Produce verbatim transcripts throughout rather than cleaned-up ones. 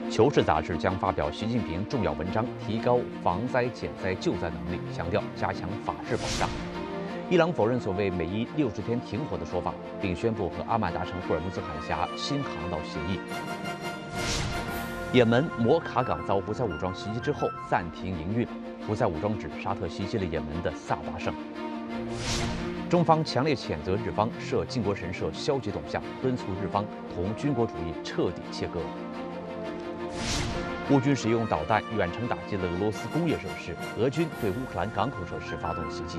《求是》杂志将发表习近平重要文章，提高防灾减灾救灾能力，强调加强法治保障。伊朗否认所谓美伊六十天停火的说法，并宣布和阿曼达成霍尔木兹海峡新航道协议。也门摩卡港遭胡塞武装袭击之后暂停营运，胡塞武装指沙特袭击了也门的萨达省。中方强烈谴责日方涉靖国神社消极动向，敦促日方同军国主义彻底切割。乌军使用导弹远程打击了俄罗斯工业设施，俄军对乌克兰港口设施发动袭击。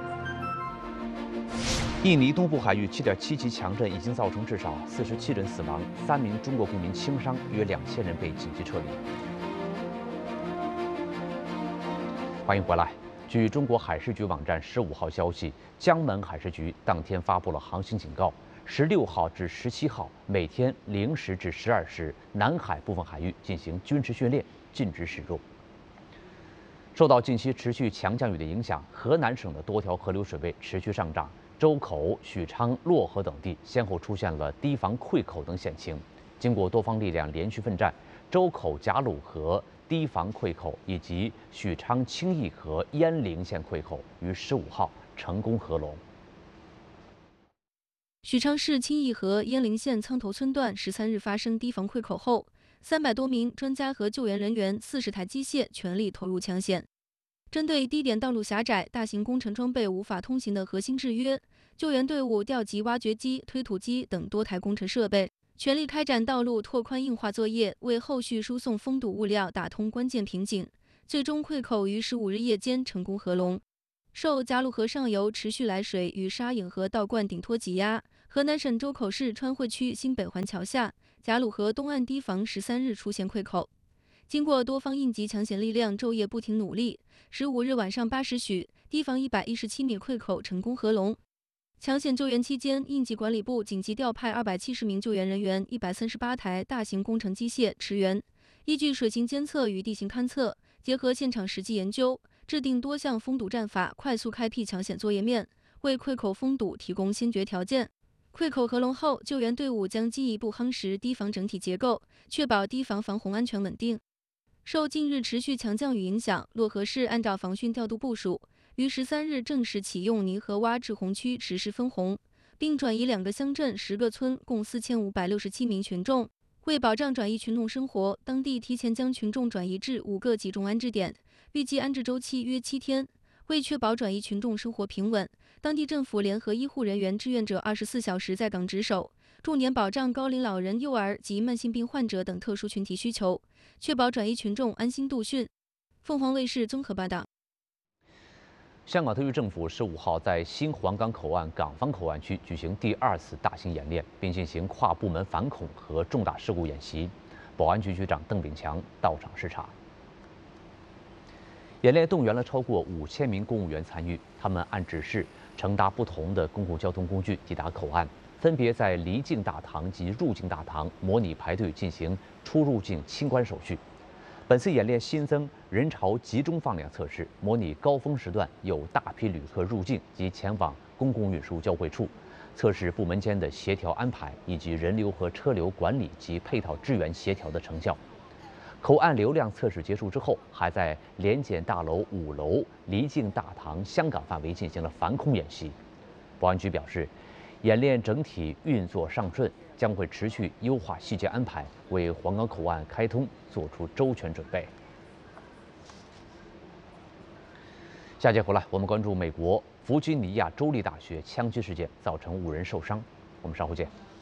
印尼东部海域 七点七 级强震已经造成至少四十七人死亡，三名中国公民轻伤，约两千人被紧急撤离。欢迎回来。据中国海事局网站十五号消息，江门海事局当天发布了航行警告，十六号至十七号每天零时至十二时，南海部分海域进行军事训练，禁止驶入。受到近期持续强降雨的影响，河南省的多条河流水位持续上涨，周口、许昌、漯河等地先后出现了堤防溃口等险情。经过多方力量连续奋战，周口贾鲁河堤防溃口以及许昌清义河鄢陵县溃口于十五号成功合龙。 许昌市清义河鄢陵县苍头村段十三日发生堤防溃口后，三百多名专家和救援人员、四十台机械全力投入抢险。针对低点道路狭窄、大型工程装备无法通行的核心制约，救援队伍调集挖掘机、推土机等多台工程设备，全力开展道路拓宽硬化作业，为后续输送封堵物料打通关键瓶颈。最终溃口于十五日夜间成功合龙。受贾鲁河上游持续来水与沙引河倒灌顶托挤压，河南省周口市川汇区新北环桥下贾鲁河东岸堤防十三日出现溃口。经过多方应急抢险力量昼夜不停努力，十五日晚上八时许，堤防一百一十七米溃口成功合龙。抢险救援期间，应急管理部紧急调派二百七十名救援人员、一百三十八台大型工程机械驰援，依据水情监测与地形勘测，结合现场实际研究，制定多项封堵战法，快速开辟抢险作业面，为溃口封堵提供先决条件。溃口合龙后，救援队伍将进一步夯实堤防整体结构，确保堤防防洪安全稳定。受近日持续强降雨影响，漯河市按照防汛调度部署，于十三日正式启用泥河洼滞洪区实施分洪，并转移两个乡镇、十个村，共四千五百六十七名群众。为保障转移群众生活，当地提前将群众转移至五个集中安置点，预计安置周期约七天。为确保转移群众生活平稳，当地政府联合医护人员、志愿者二十四小时在岗值守，重点保障高龄老人、幼儿及慢性病患者等特殊群体需求，确保转移群众安心度汛。凤凰卫视综合报道。 香港特区政府十五号在新皇岗口岸港方口岸区举行第二次大型演练，并进行跨部门反恐和重大事故演习。保安局局长邓炳强到场视察。演练动员了超过五千名公务员参与，他们按指示乘搭不同的公共交通工具抵达口岸，分别在离境大堂及入境大堂模拟排队进行出入境清关手续。本次演练新增人潮集中放量测试，模拟高峰时段有大批旅客入境及前往公共运输交汇处，测试部门间的协调安排以及人流和车流管理及配套支援协调的成效。口岸流量测试结束之后，还在联检大楼五楼离境大堂香港范围进行了反恐演习。保安局表示，演练整体运作尚顺，将会持续优化细节安排，为皇岗口岸开通做出周全准备。下节回来，我们关注美国弗吉尼亚州立大学枪击事件造成五人受伤。我们稍后见。